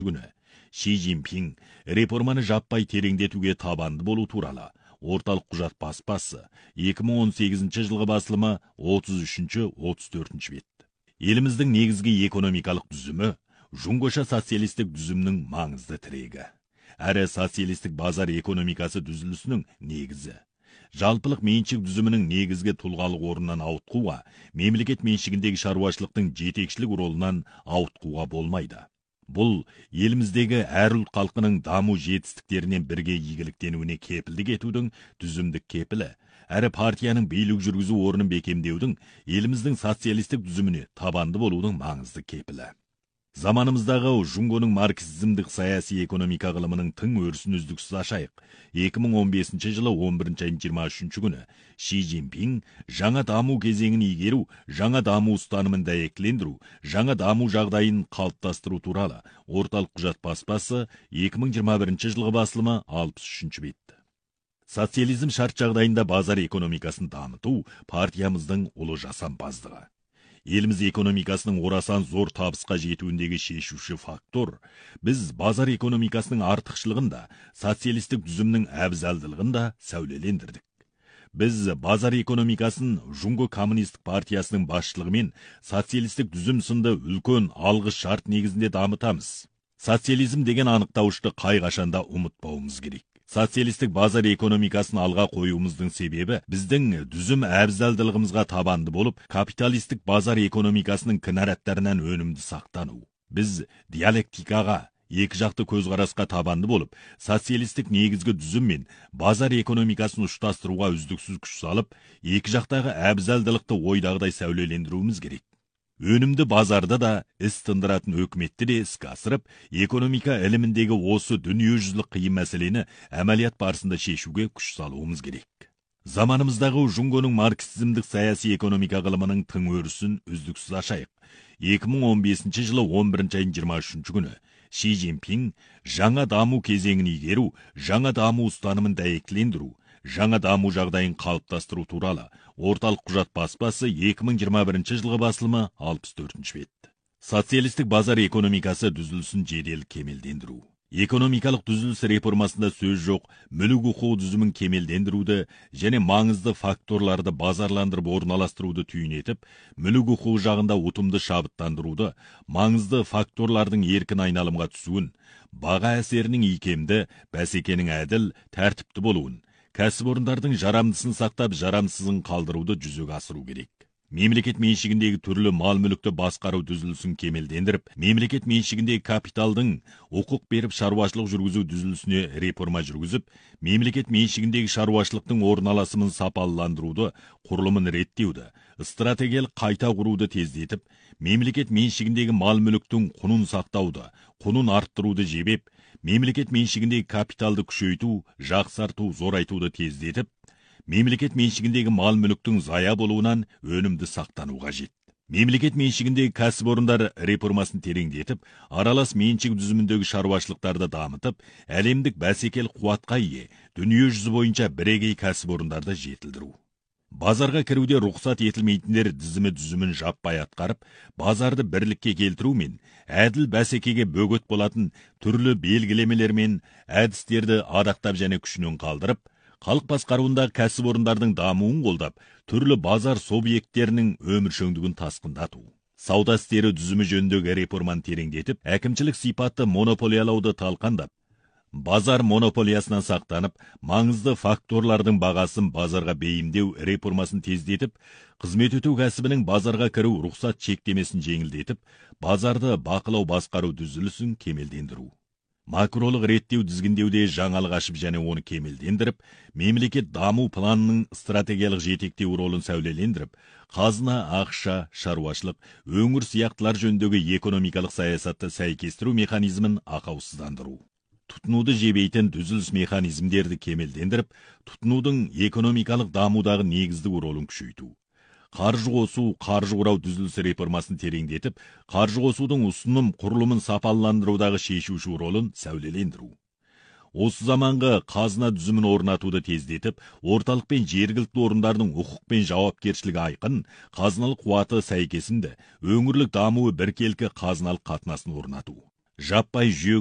күні Ши Цзиньпин реформаны жаппай тереңдетуге табанды болу туралы орталық құжат баспасы 2018 жылғы басылымы 33-34 бет. Еліміздің негізгі экономикалық түзімі Жуңгоша социалистік түзімнің маңызды тірегі. Әрі социалистік базар экономикасы түзілісінің негізі. Жалпылық меншік түзімінің негізгі тұлғалық орнынан ауытқуға, мемлекет меншігіндегі шаруашылықтың жетекшілік ролынан ауытқуға болмайды. Бұл еліміздегі әр ұлт халқының даму жетістіктерінен бірге игіліктенуіне кепілдік етудің түзімдік кепілі, әрі партияның билік жүргізу орнын бекемдеудің еліміздің социалистік түзіміне табанды болудың маңызды кепілі. Заманымыздағы Жуңгоның марксизмдік саяси экономика ғылымының тың өрісін үздіксіз ашайық. 2015 жылы 11 айының 23 күні Ши Цзиньпин жаңа даму кезеңін игеру, жаңа даму ұстанымын дәйектілендіру, жаңа даму жағдайын қалыптастыру туралы орталық құжат баспасы 2021 жылғы басылымы 63 бет. Социализм шарт жағдайында базар экономикасын дамыту партиямыздың ұлы жасампаздығы. Еліміз экономикасының орасан зор табысқа жетуіндегі шешуші фактор, біз базар экономикасының артықшылығында, социалистік түзімнің әбзалдылығында сәулелендірдік. Біз базар экономикасын Жуңго коммунистік партиясының басшылығымен социалистік түзім сынды үлкен алғы шарт негізінде дамытамыз. Социализм деген анықтауышты қай қашанда ұмытпауымыз керек. Социалистік базар экономикасын алға қоюымыздың себебі біздің түзім әбзалдылығымызға табанды болып, капиталистік базар экономикасының кінәраттарынан өнімді сақтану. Біз диалектикаға, екі жақты көзқарасқа табанды болып, социалистік негізгі түзім мен базар экономикасын ұштастыруға үздіксіз күш салып, екі жақтағы әбзалдылықты ойдағыдай сәулелендіруіміз керек. Өнімді базарда да іс тындыратын өкіметті де іске асырып, экономика іліміндегі осы дүниежүзілік қиын мәселені әмәлият барысында шешуге күш салуымыз керек. Заманымыздағы Жуңгоның марксизмдік саяси экономика ғылымының тың өрісін үздіксіз ашайық. 2015 жылы 11 айының 23 күні Ши Цзиньпин жаңа даму кезеңін игеру, жаңа даму ұстанымын дәйектілендіру, жаңа даму жағдайын қалыптастыру туралы орталық құжат баспасы 2021 жылғы басылымы 64 бет. Социалистік базар экономикасы түзілісін жедел кемелдендіру. Экономикалық түзіліс реформасында сөз жоқ, мүлік құқығы түзімін кемелдендіруді және маңызды факторларды базарландырып орналастыруды түйінетіп, мүлік құқығы жағында ұтымды шабыттандыруды, маңызды факторлардың еркін айналымға түсуін, баға әсерінің икемді, бәсекенің әділ, тәртіпті болуын, кәсіпорындардың жарамдысын сақтап, жарамсызын қалдыруды жүзеге асыру керек. Мемлекет меншігіндегі түрлі мал мүлікті басқару түзілісін кемелдендіріп, мемлекет меншігіндегі капиталдың құқық беріп шаруашылық жүргізу түзілісіне реформа жүргізіп, мемлекет меншігіндегі шаруашылықтың орналасымын сапалыландыруды, құрылымын реттеуді, стратегиялық қайта құруды тездетіп, мемлекет меншігіндегі мал мүліктің құнын сақтауды, құнын арттыруды жебеп, мемлекет меншігіндегі капиталды күшейту, жақсарту, зорайтуды тездетіп, мемлекет меншігіндегі мал мүліктің зая болуынан өнімді сақтану қажет. Мемлекет меншігіндегі кәсіпорындар реформасын тереңдетіп, аралас меншік түзіміндегі шаруашылықтарды дамытып, әлемдік бәсекелік қуатқа ие, дүние жүзі бойынша бірегей кәсіпорындарды жетілдіру. Базарға кіруде рұқсат етілмейтіндер түзімін жаппай атқарып, базарды бірлікке келтіру мен әділ бәсекеге бөгет болатын түрлі белгілемелер мен әдістерді адақтап және күшінен қалдырып, халық басқаруындағы кәсіпорындардың дамуын қолдап, түрлі базар субъекттерінің өміршеңдігін тасқындату. Сауда істері түзімі жөніндегі реформаны тереңдетіп, әкімшілік сипатты монополиялауды талқандап, базар монополиясынан сақтанып, маңызды факторлардың бағасын базарға бейімдеу реформасын тездетіп, қызмет ету кәсібінің базарға кіру рұқсат шектемесін жеңілдетіп, базарды бақылау басқару түзілісін кемелдендіру. Макролық реттеу тізгіндеуде жаңалық ашып және оны кемелдендіріп, мемлекет даму планының стратегиялық жетектеу ролын сәулелендіріп, қазына, ақша, шаруашылық, өңір сияқтылар жөніндегі экономикалық саясатты сәйкестіру механизмін ақаусыздандыру. Тұтынуды жебейтін түзіліс механизмдерді кемелдендіріп, тұтынудың экономикалық дамудағы негізді ролын күшейту. Қаржы қосу, қаржы құрау түзілісі реформасын тереңдетіп, қаржы қосудың ұсыным құрылымын сапалыландырудағы шешуші ролын сәулелендіру. Осы заманғы қазына түзімін орнатуды тездетіп, орталық пен жергілікті орындардың құқық пен жауапкершілігі айқын, қазыналық қуаты сәйкесінде, өңірлік дамуы біркелкі қазыналық қатынасын орнату. жаппай жүйе